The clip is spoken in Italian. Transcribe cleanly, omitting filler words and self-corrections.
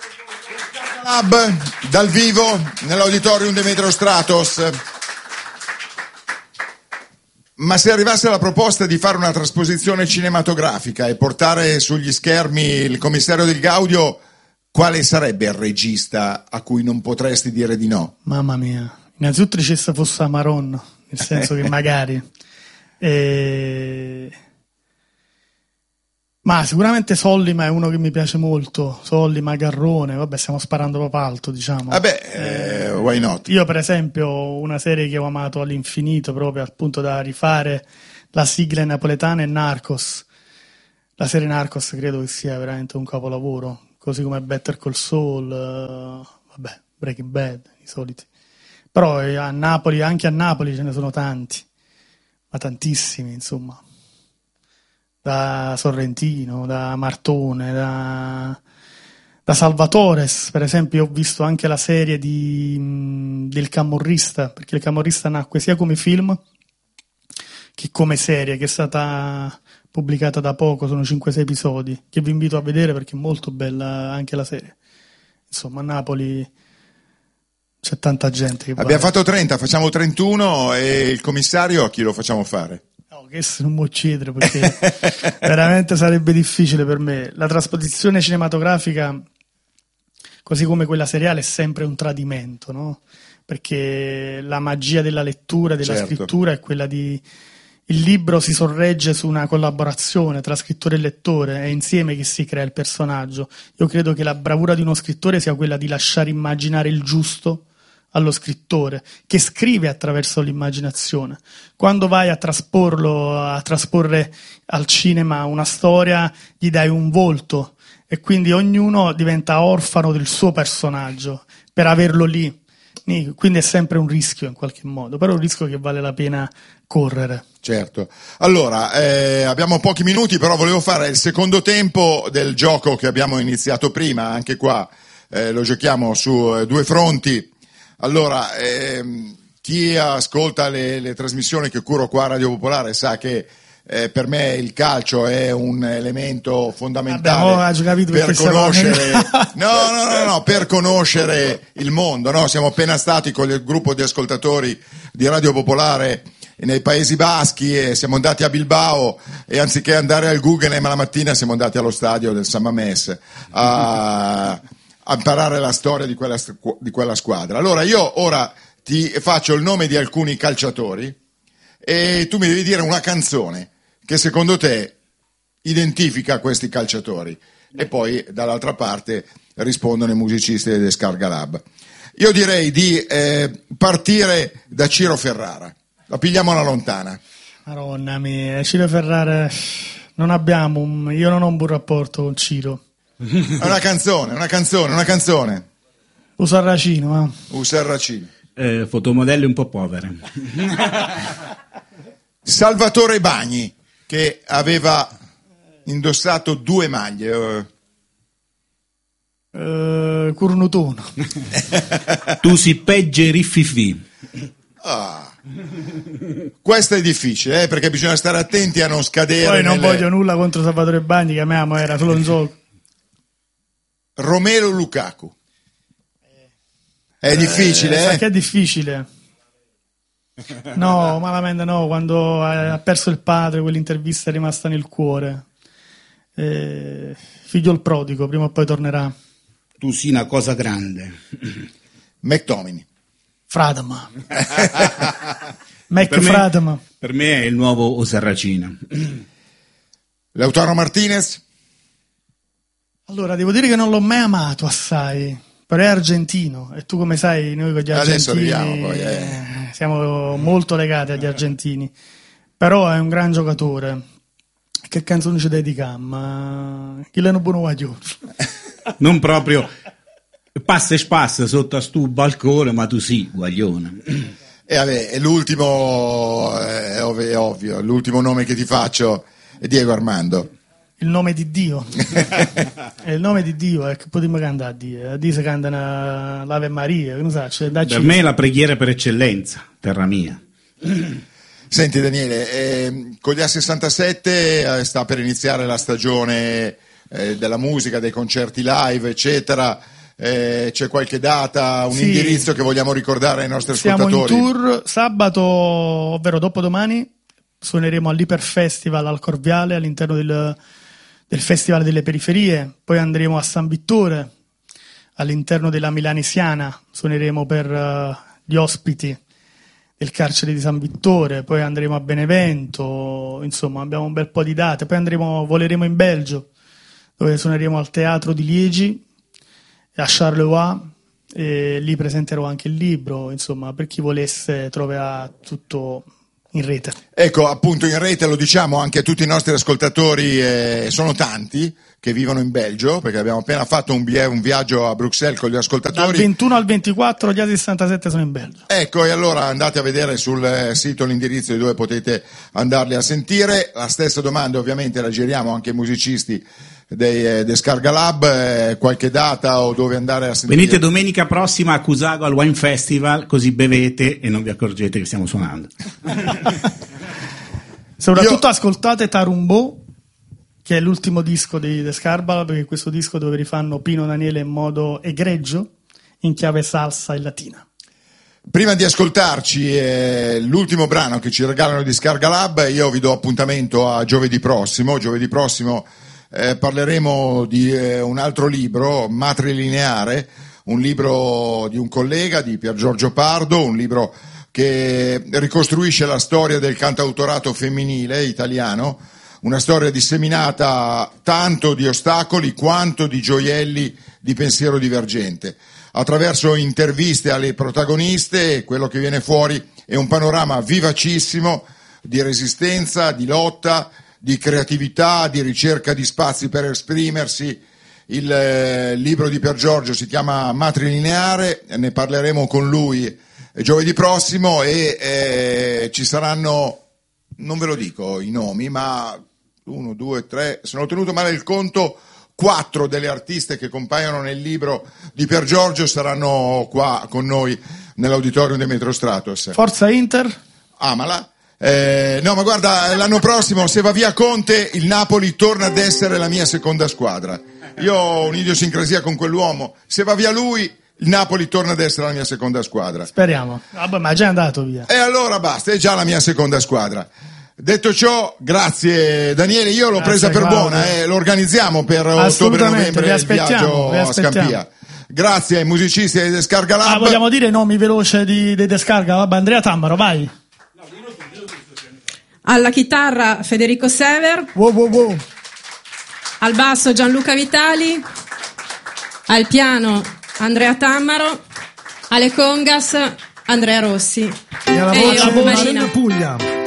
Lab dal vivo nell'auditorium Demetrio Stratos. Ma se arrivasse la proposta di fare una trasposizione cinematografica e portare sugli schermi il commissario del Gaudio, quale sarebbe il regista a cui non potresti dire di no? Mamma mia, innanzitutto se fosse Amaron, nel senso che magari... Ma sicuramente Sollima è uno che mi piace molto. Sollima, Garrone, vabbè, stiamo sparando proprio alto, diciamo. Vabbè, why not? Io per esempio una serie che ho amato all'infinito, proprio al punto da rifare la sigla napoletana, è Narcos. La serie Narcos credo che sia veramente un capolavoro, così come Better Call Saul, vabbè, Breaking Bad, i soliti. Però a Napoli, anche a Napoli ce ne sono tanti, ma tantissimi, insomma. Da Sorrentino, da Martone, da Salvatores, per esempio. Ho visto anche la serie del Camorrista, perché il Camorrista nacque sia come film che come serie, che è stata pubblicata da poco, sono 5-6 episodi, che vi invito a vedere perché è molto bella anche la serie. Insomma, a Napoli c'è tanta gente che Abbiamo fatto 30, facciamo 31 e il commissario a chi lo facciamo fare? No, che non mi uccidere, perché veramente sarebbe difficile per me. La trasposizione cinematografica, così come quella seriale, è sempre un tradimento, no? Perché la magia della lettura, della scrittura è quella di... Il libro si sorregge su una collaborazione tra scrittore e lettore, è insieme che si crea il personaggio. Io credo che la bravura di uno scrittore sia quella di lasciare immaginare il giusto allo scrittore, che scrive attraverso l'immaginazione. Quando vai a trasporre al cinema una storia, gli dai un volto e quindi ognuno diventa orfano del suo personaggio per averlo lì. Quindi è sempre un rischio in qualche modo, però è un rischio che vale la pena correre. Certo. Allora, abbiamo pochi minuti, però volevo fare il secondo tempo del gioco che abbiamo iniziato prima. Anche qua lo giochiamo su due fronti. Allora, chi ascolta le trasmissioni che curo qua a Radio Popolare sa che per me il calcio è un elemento fondamentale per conoscere per conoscere il mondo, no? Siamo appena stati con il gruppo di ascoltatori di Radio Popolare nei Paesi Baschi e siamo andati a Bilbao e anziché andare al Guggenheim la mattina siamo andati allo stadio del San Mamés a imparare la storia di quella squadra. Allora io ora ti faccio il nome di alcuni calciatori e tu mi devi dire una canzone che secondo te identifica questi calciatori e poi dall'altra parte rispondono i musicisti del Descarga Lab. Io direi di partire da Ciro Ferrara. La pigliamo alla lontana. Madonna mia, Ciro Ferrara io non ho un buon rapporto con Ciro. Una canzone. Usarracino. Fotomodelle un po' povere. Salvatore Bagni, che aveva indossato 2 maglie. Curnutono. Tu si peggeri fifi. Questo è difficile, perché bisogna stare attenti a non scadere. Poi non voglio nulla contro Salvatore Bagni, che a me era solo un gioco. Romelu Lukaku. È difficile, Sa che è difficile. No, malamente no, quando ha perso il padre, quell'intervista è rimasta nel cuore. Figlio il prodigo, prima o poi tornerà. Tu sei una cosa grande. McTominay. Fradama. Fradama. Per me è il nuovo Osarracino. Lautaro Martinez. Allora, devo dire che non l'ho mai amato assai, però è argentino e tu come sai noi con gli argentini siamo molto legati agli argentini, però è un gran giocatore. Che canzone ci dedichiamo? Chi l'hanno buono guaglione? Non proprio passa e spassa sotto a stu balcone, ma tu sì, guaglione. E vabbè, l'ultimo è ovvio, l'ultimo nome che ti faccio è Diego Armando. Il nome di Dio. È il nome di Dio, che potremmo cantare a Dio. A Dio si canta l'Ave Maria, non so, per me è la preghiera per eccellenza, terra mia. Senti Daniele, con gli A67 sta per iniziare la stagione della musica, dei concerti live, eccetera. c'è qualche data, un indirizzo che vogliamo ricordare ai nostri ascoltatori? Siamo in tour sabato, ovvero dopodomani, suoneremo all'Iperfestival al Corviale all'interno del Festival delle Periferie, poi andremo a San Vittore all'interno della Milanesiana, suoneremo per gli ospiti del carcere di San Vittore, poi andremo a Benevento, insomma abbiamo un bel po' di date, poi voleremo in Belgio, dove suoneremo al Teatro di Liegi e a Charleroi, e lì presenterò anche il libro, insomma per chi volesse troverà tutto in rete. Ecco, appunto in rete, lo diciamo anche a tutti i nostri ascoltatori, sono tanti che vivono in Belgio, perché abbiamo appena fatto un viaggio a Bruxelles con gli ascoltatori. Dal 21 al 24 gli altri 67 sono in Belgio. Ecco, e allora andate a vedere sul sito l'indirizzo di dove potete andarli a sentire. La stessa domanda ovviamente la giriamo anche ai musicisti dei Descarga Lab, qualche data o dove andare a sentire. Venite domenica prossima a Cusago al Wine Festival, così bevete e non vi accorgete che stiamo suonando. Soprattutto ascoltate Tarumbo, che è l'ultimo disco di Descarga Lab, perché è questo disco dove rifanno Pino Daniele in modo egregio, in chiave salsa e latina. Prima di ascoltarci l'ultimo brano che ci regalano di Descarga Lab, io vi do appuntamento a giovedì prossimo. Giovedì prossimo parleremo di un altro libro, Matrilineare, un libro di un collega, di Pier Giorgio Pardo, un libro che ricostruisce la storia del cantautorato femminile italiano, una storia disseminata tanto di ostacoli quanto di gioielli di pensiero divergente. Attraverso interviste alle protagoniste, quello che viene fuori è un panorama vivacissimo di resistenza, di lotta, di creatività, di ricerca di spazi per esprimersi. Il libro di Pier Giorgio si chiama Matrilineare, ne parleremo con lui giovedì prossimo e ci saranno, non ve lo dico i nomi, ma 1, 2, 3, se non ho tenuto male il conto, 4 delle artiste che compaiono nel libro di Pier Giorgio saranno qua con noi nell'auditorium di Metro Stratos. Forza Inter? Amala. No, ma guarda, l'anno prossimo se va via Conte il Napoli torna ad essere la mia seconda squadra. Io ho un'idiosincrasia con quell'uomo, se va via lui il Napoli torna ad essere la mia seconda squadra. Speriamo. Vabbè, ma è già andato via. E allora basta, è già la mia seconda squadra. Detto ciò, grazie Daniele, io l'ho presa per buona, lo organizziamo per ottobre-novembre il viaggio a Scampia. Grazie ai musicisti dei Descarga Lab. Vogliamo dire i nomi veloci dei Descarga Lab? Andrea Tammaro, vai. Alla chitarra Federico Sever. Wow. Al basso Gianluca Vitali. Al piano Andrea Tammaro. Alle congas Andrea Rossi. E alla voce Marina Puglia.